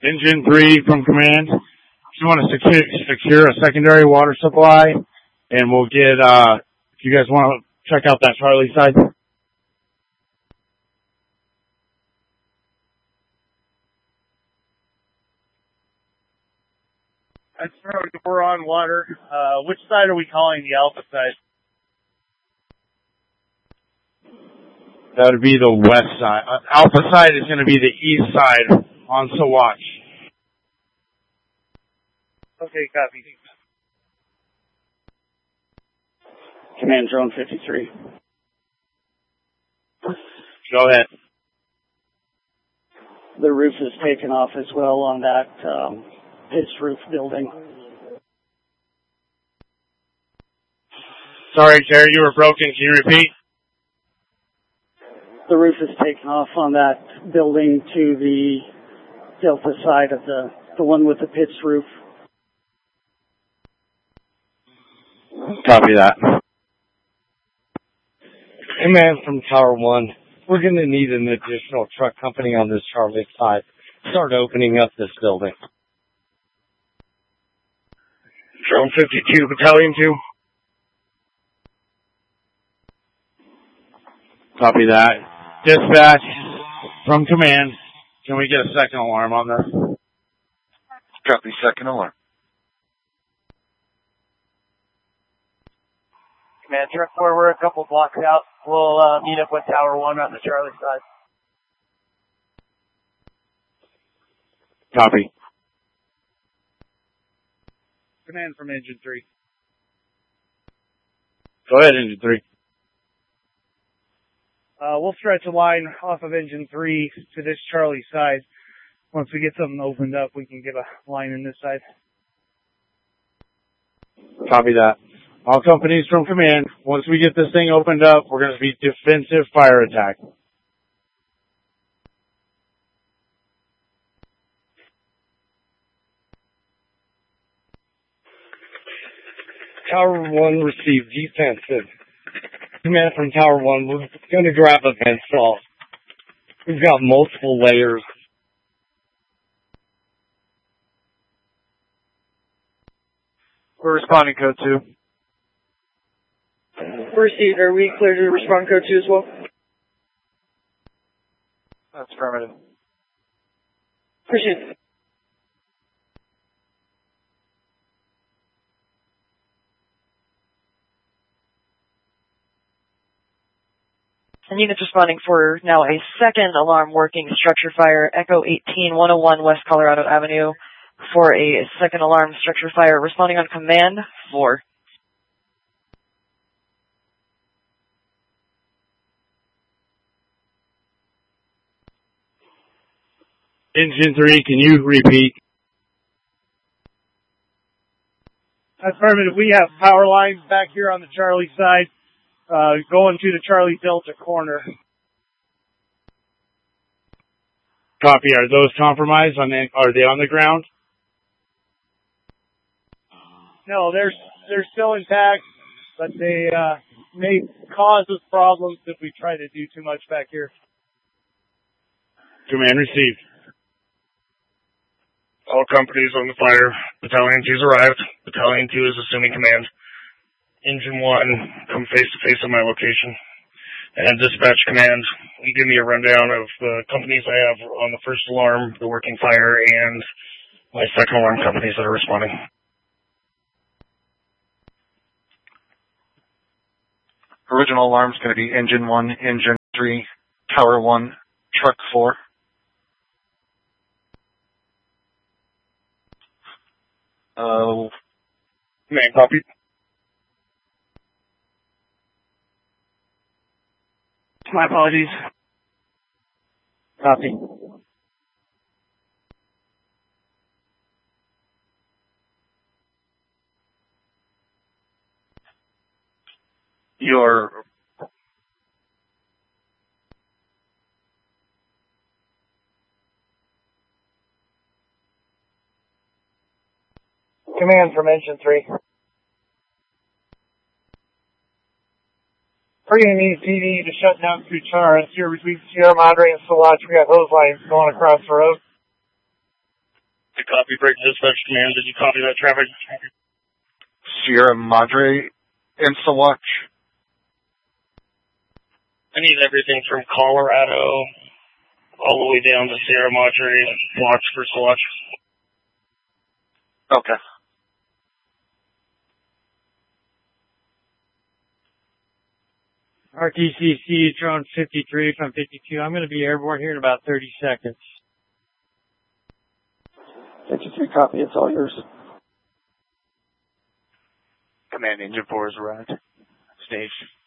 Engine 3 from command. Just want to secure a secondary water supply, and we'll get, if you guys want to check out that Charlie side. That's we're on water. Which side are we calling the Alpha side? That would be the west side. Alpha side is going to be the east side on Saguache. Okay, copy. Command Drone 53. Go ahead. The roof is taken off as well on that pitched roof building. Sorry, Terry, you were broken. Can you repeat? The roof is taken off on that building to the Delta side of the one with the pitched roof. Copy that. Command from Tower 1. We're going to need an additional truck company on this Charlie side. Start opening up this building. Drone 52, Battalion 2. Copy that. Dispatch from command. Can we get a second alarm on this? Copy, second alarm. Command Truck 4, we're a couple blocks out. We'll meet up with Tower 1 on the Charlie side. Copy. Command from Engine 3. Go ahead, Engine 3. We'll stretch a line off of Engine 3 to this Charlie side. Once we get something opened up, we can get a line in this side. Copy that. All companies from command, once we get this thing opened up, we're going to be defensive fire attack. Tower 1 received defensive. Command from Tower 1, we're going to grab a vent saw. We've got multiple layers. We're responding code 2. Received. Are we clear to respond code 2 as well? That's affirmative. Appreciate it. And units responding for now a second alarm working structure fire, Echo 18101 West Colorado Avenue for a second alarm structure fire. Responding on command 4. Engine 3, can you repeat? Affirmative. We have power lines back here on the Charlie side, going to the Charlie Delta corner. Copy. Are those compromised? Are they on the ground? No, they're still intact, but they may cause us problems if we try to do too much back here. Command received. All companies on the fire. Battalion 2's arrived. Battalion 2 is assuming command. Engine 1, come face to face on my location. And dispatch command, you give me a rundown of the companies I have on the first alarm, the working fire, and my second alarm companies that are responding. Original alarm is going to be Engine 1, Engine 3, Tower 1, Truck 4. Man, copy. My apologies. Copy. Your Command from Engine 3. We're going to need PD to shut down Kuchar. It's here between Sierra Madre and Saguache. We got hose lines going across the road. I copy break dispatch command. Did you copy that traffic? Sierra Madre InstaWatch. I need everything from Colorado all the way down to Sierra Madre watch for Swatch. Okay. RTCC, drone 53 from 52. I'm going to be airborne here in about 30 seconds. 53 copy, it's all yours. Command Engine 4 has arrived. Stage.